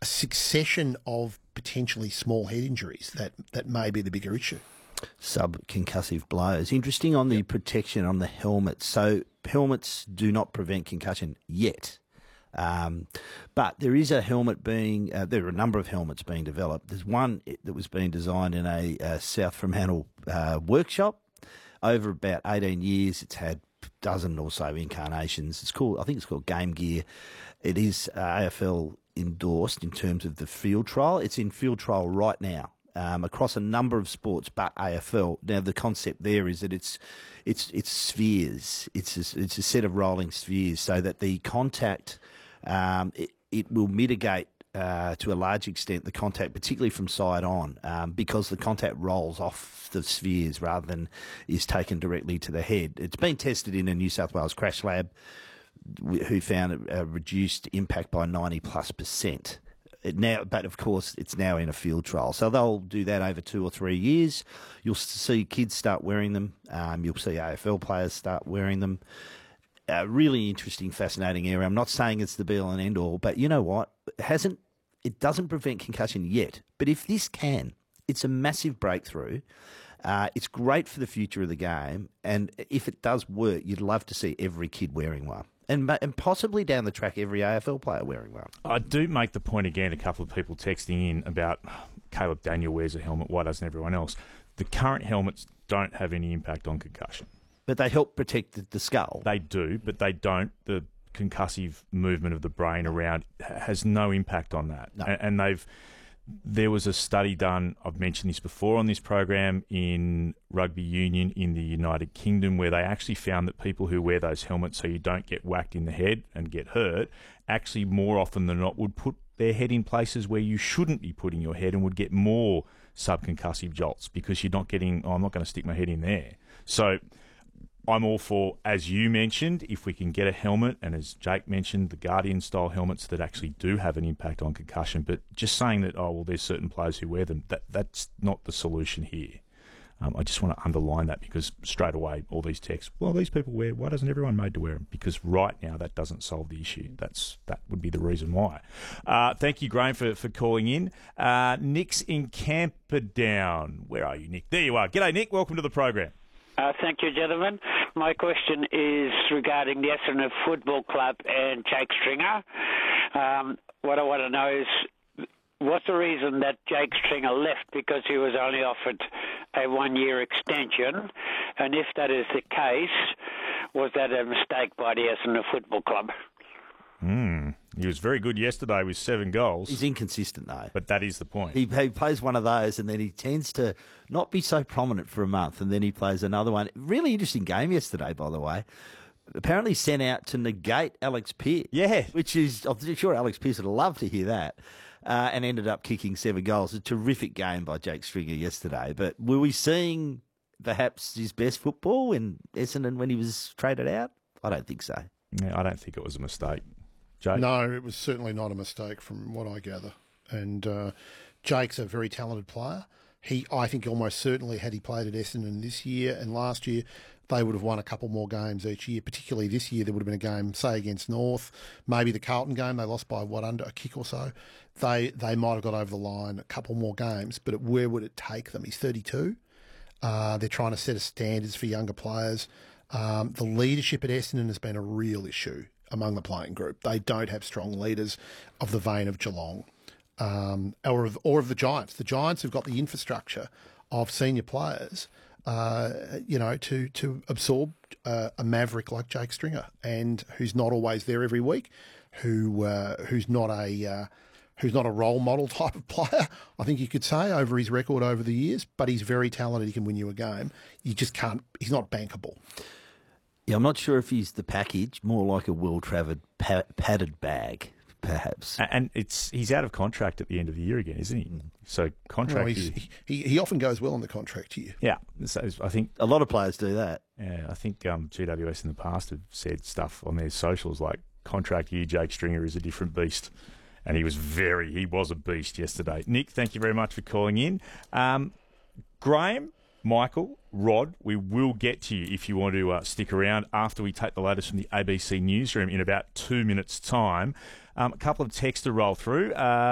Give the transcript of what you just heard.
succession of potentially small head injuries that may be the bigger issue. Subconcussive blows. Interesting on the protection on the helmets. So helmets do not prevent concussion yet. But there is a helmet there are a number of helmets being developed. There's one that was being designed in a South Fremantle workshop. Over about 18 years, it's had a dozen or so incarnations. I think it's called Game Gear. It is AFL endorsed in terms of the field trial. It's in field trial right now. Across a number of sports, but AFL. Now, the concept there is that it's spheres. It's a set of rolling spheres, so that the contact it will mitigate to a large extent the contact, particularly from side on, because the contact rolls off the spheres rather than is taken directly to the head. It's been tested in a New South Wales crash lab, who found a reduced impact by 90+%. But of course, it's now in a field trial. So they'll do that over 2 or 3 years. You'll see kids start wearing them. You'll see AFL players start wearing them. Really interesting, fascinating area. I'm not saying it's the be-all and end-all, but you know what? It doesn't prevent concussion yet. But if this can, it's a massive breakthrough. It's great for the future of the game. And if it does work, you'd love to see every kid wearing one. And possibly down the track, every AFL player wearing one. I do make the point again, a couple of people texting in about Caleb Daniel wears a helmet, why doesn't everyone else? The current helmets don't have any impact on concussion. But they help protect the skull. They do, but they don't. The concussive movement of the brain around has no impact on that. No. And there was a study done, I've mentioned this before on this program, in rugby union in the United Kingdom, where they actually found that people who wear those helmets so you don't get whacked in the head and get hurt, actually more often than not would put their head in places where you shouldn't be putting your head and would get more subconcussive jolts because you're not getting, I'm not going to stick my head in there. So I'm all for, as you mentioned, if we can get a helmet, and as Jake mentioned, the Guardian-style helmets that actually do have an impact on concussion. But just saying that, there's certain players who wear them, that's not the solution here. I just want to underline that because straight away, all these texts, these people wear, why doesn't everyone made to wear them? Because right now, that doesn't solve the issue. That would be the reason why. Thank you, Graham, for calling in. Nick's in Camperdown. Where are you, Nick? There you are. G'day, Nick. Welcome to the program. Thank you, gentlemen. My question is regarding the Essendon Football Club and Jake Stringer. What I want to know is, what's the reason that Jake Stringer left? Because he was only offered a 1-year extension. And if that is the case, was that a mistake by the Essendon Football Club? He was very good yesterday with 7 goals. He's inconsistent, though. But that is the point. He plays one of those, and then he tends to not be so prominent for a month, and then he plays another one. Really interesting game yesterday, by the way. Apparently sent out to negate Alex Pearce. Yeah. Which is, I'm sure Alex Pearce would love to hear that. And ended up kicking 7 goals. A terrific game by Jake Stringer yesterday. But were we seeing perhaps his best football in Essendon when he was traded out? I don't think so. Yeah, I don't think it was a mistake. Jake? No, it was certainly not a mistake from what I gather. And Jake's a very talented player. I think almost certainly had he played at Essendon this year and last year, they would have won a couple more games each year. Particularly this year, there would have been a game, say, against North, maybe the Carlton game. They lost by, under a kick or so. They might have got over the line a couple more games, but where would it take them? He's 32. They're trying to set a standards for younger players. The leadership at Essendon has been a real issue among the playing group. They don't have strong leaders of the vein of Geelong or of the Giants. The Giants have got the infrastructure of senior players, to absorb a maverick like Jake Stringer, and who's not always there every week, who's not a role model type of player, I think you could say, over his record over the years, but he's very talented. He can win you a game. You just can't, he's not bankable. Yeah, I'm not sure if he's the package, more like a well-travelled padded bag, perhaps. And he's out of contract at the end of the year again, isn't he? So contract year. He often goes well in the contract year. Yeah, so I think a lot of players do that. Yeah, I think GWS in the past have said stuff on their socials like contract year, Jake Stringer is a different beast. And he was a beast yesterday. Nick, thank you very much for calling in. Graham, Michael, Rod, we will get to you if you want to stick around after we take the latest from the ABC newsroom in about 2 minutes' time. A couple of texts to roll through.